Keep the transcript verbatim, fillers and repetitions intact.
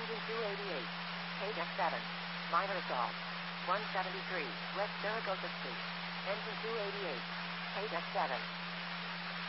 Engine two eighty-eight. Page F seven. Minor assault. one seventy-three. West Zaragoza Street. Engine two eighty-eight. Page F seven.